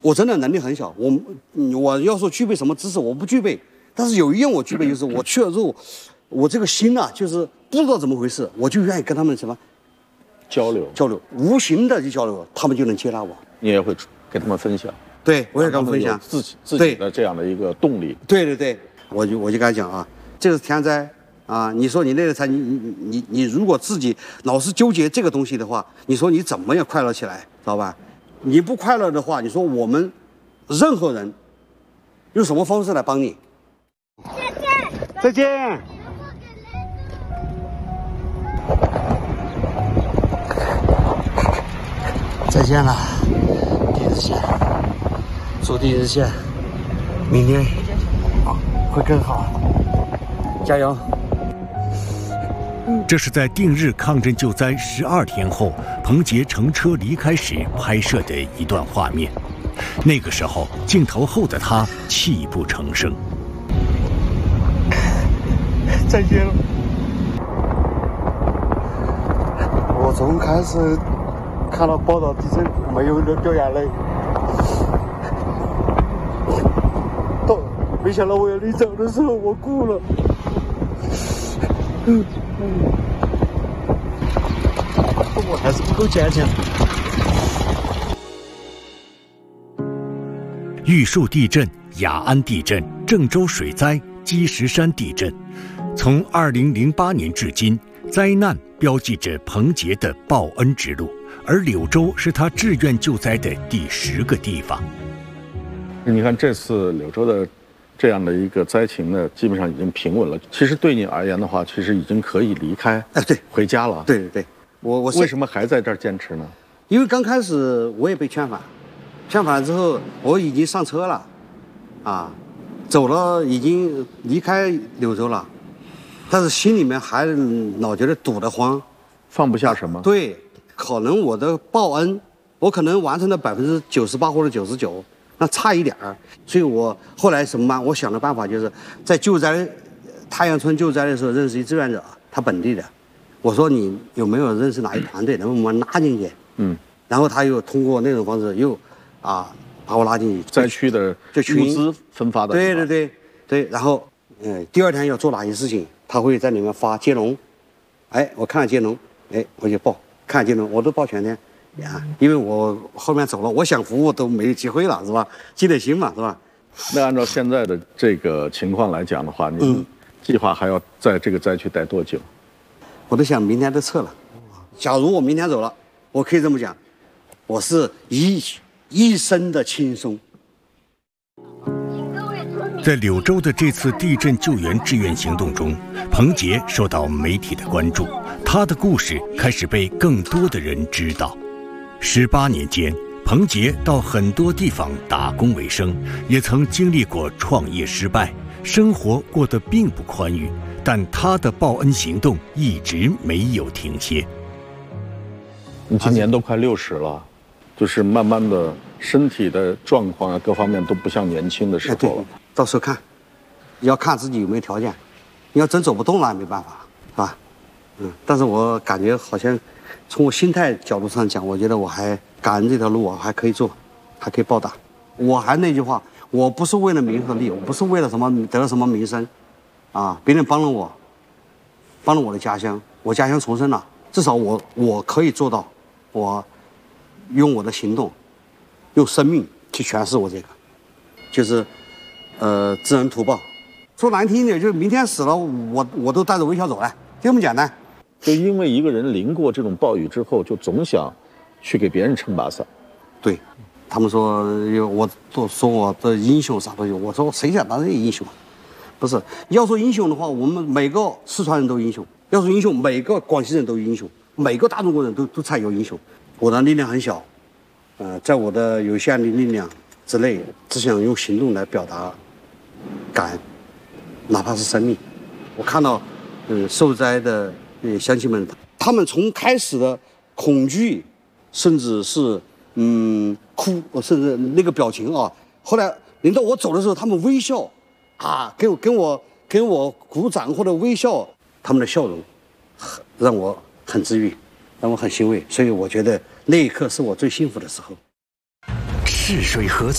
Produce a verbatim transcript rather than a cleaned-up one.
我真的能力很小，我我要说具备什么知识，我不具备。但是有一样我具备，就是我去了之后，我这个心啊，就是不知道怎么回事，我就愿意跟他们什么交流交流，无形的就交流，他们就能接纳我。 你也会跟他们分享。 对，我也跟他们分享自己自己的这样的一个动力。 对对对，我就我就跟他讲啊，这是天灾啊，你说你那个财，你你你你如果自己老是纠结这个东西的话，你说你怎么样快乐起来，知道吧？你不快乐的话，你说我们任何人用什么方式来帮你？再见。再见了，地日线，祝地日线明天啊会更好，加油。 这是在定日抗震救灾十二天后，彭杰乘车离开时拍摄的一段画面。那个时候，镜头后的他泣不成声。 再见了。我从开始看到报道地震，没有掉眼泪。到没想到我要离走的时候，我哭了。嗯嗯，我还是不够坚强。 玉树地震、雅安地震、郑州水灾、积石山地震，从二零零八年至今，灾难标记着彭杰的报恩之路，而柳州是他志愿救灾的第十个地方。 你看这次柳州的这样的一个灾情呢，基本上已经平稳了。其实对你而言的话，其实已经可以离开， 哎，对， 回家了。 对对对，我我为什么还在这儿坚持呢？ 因为刚开始我也被劝返，劝返了之后，我已经上车了，啊，走了，已经离开柳州了，但是心里面还老觉得堵得慌， 放不下什么？ 对，可能我的报恩，我可能完成了百分之九十八或者九十九。那差一点儿，所以我后来什么办？我想的办法就是在救灾太阳村救灾的时候认识一志愿者，他本地的，我说你有没有认识哪一团队能把我们拉进去？嗯，然后他又通过那种方式又啊把我拉进去灾区的物资分发的。 对对对对，然后嗯、呃、第二天要做哪些事情，他会在里面发接龙，哎，我看了接龙，哎我就报，看了接龙我都报全天。呀，因为我后面走了，我想服务都没有机会了，是吧？积点心嘛，是吧？ 那按照现在的这个情况来讲的话，你计划还要在这个灾区待多久？ 我都想明天就撤了。假如我明天走了，我可以这么讲，我是一一生的轻松。 在柳州的这次地震救援志愿行动中，彭杰受到媒体的关注，他的故事开始被更多的人知道。十八年间，彭杰到很多地方打工为生，也曾经历过创业失败，生活过得并不宽裕，但他的报恩行动一直没有停歇。 你今年都快六十了，就是慢慢的身体的状况啊，各方面都不像年轻的时候了。 到时候看，要看自己有没有条件。你要真走不动了，没办法，是吧？嗯，但是我感觉好像。从我心态角度上讲，我觉得我还感恩这条路，我还可以做，还可以报答。我还那句话，我不是为了名和利，我不是为了什么得了什么名声，啊，别人帮了我，帮了我的家乡，我家乡重生了，至少我我可以做到，我用我的行动，用生命去诠释我这个，就是呃知恩图报。说难听一点，就是明天死了，我我都带着微笑走了，就这么简单。 就因为一个人淋过这种暴雨之后，就总想去给别人撑把伞。 对，他们说我都说我的英雄啥都有，我说谁想当这个英雄？不是，要说英雄的话，我们每个四川人都英雄；要说英雄，每个广西人都英雄，每个大中国人都都才有英雄。我的力量很小，呃，在我的有限的力量之内，只想用行动来表达感恩，哪怕是生命。我看到，嗯、呃，受灾的。呃，乡亲们，他们从开始的恐惧，甚至是嗯哭，甚至那个表情啊，后来临到我走的时候，他们微笑，啊，给我跟我跟我鼓掌或者微笑，他们的笑容，让我很治愈，让我很欣慰，所以我觉得那一刻是我最幸福的时候。 赤水河。